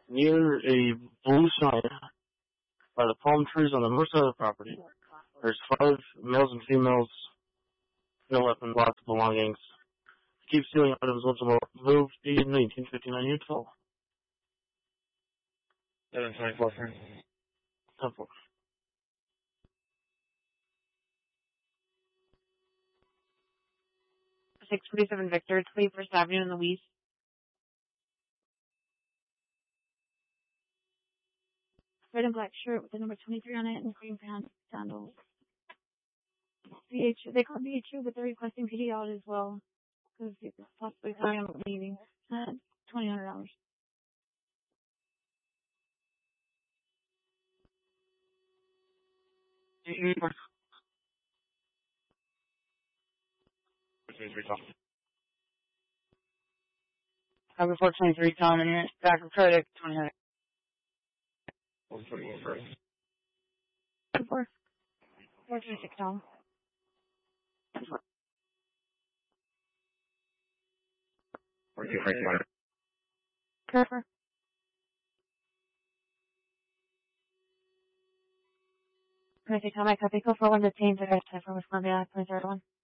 Near a blue sign by the palm trees on the north side of the property, there's 5 males and females, no weapons, lots of belongings. Keep stealing items once more. Moved in 1959 Utah. 724, sir. 10-4. 647 Victor, 21st Avenue in Louise. Red and black shirt with the number 23 on it and green pants, sandals. They call BHU, but they're requesting PD out as well. Because it's possibly planning on leaving. $2,000. Cover 423, Tom, and back of credit, 29. 141 first. 426, Tom. Kerfer. Can I say, Tom, I copy. Go for one detained. I got time for West Columbia, 23rd one.